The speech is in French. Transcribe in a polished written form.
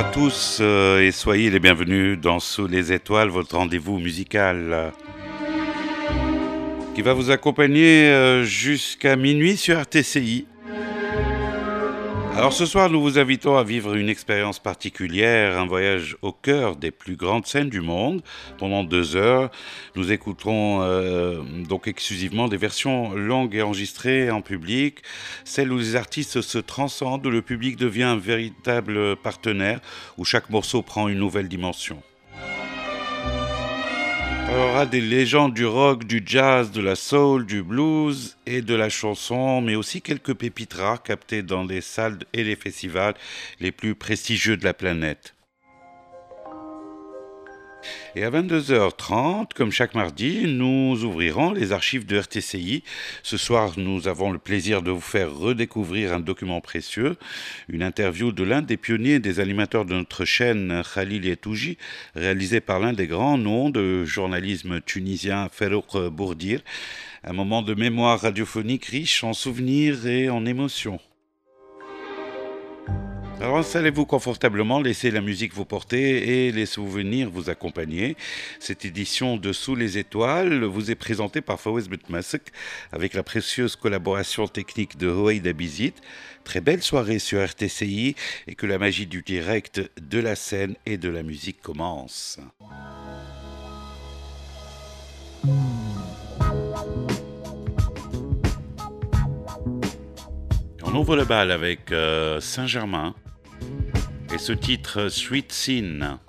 tous et soyez les bienvenus dans Sous les étoiles, votre rendez-vous musical qui va vous accompagner jusqu'à minuit sur RTCI. Alors ce soir, nous vous invitons à vivre une expérience particulière, un voyage au cœur des plus grandes scènes du monde. Pendant 2 heures, nous écouterons donc exclusivement des versions longues et enregistrées en public, celles où les artistes se transcendent, où le public devient un véritable partenaire, où chaque morceau prend une nouvelle dimension. Il y aura des légendes du rock, du jazz, de la soul, du blues et de la chanson, mais aussi quelques pépites rares captées dans les salles et les festivals les plus prestigieux de la planète. Et à 22h30, comme chaque mardi, nous ouvrirons les archives de RTCI. Ce soir, nous avons le plaisir de vous faire redécouvrir un document précieux, une interview de l'un des pionniers des animateurs de notre chaîne, Khalil Etouji, réalisée par l'un des grands noms de journalisme tunisien, Farouk Bourdir. Un moment de mémoire radiophonique riche en souvenirs et en émotions. Alors installez-vous confortablement, laissez la musique vous porter et les souvenirs vous accompagner. Cette édition de Sous les étoiles vous est présentée par Fawez Betmasek avec la précieuse collaboration technique de Hoaïd Abizid. Très belle soirée sur RTCI et que la magie du direct, de la scène et de la musique commence. On ouvre le bal avec Saint-Germain. Et ce titre, Sweet Scene.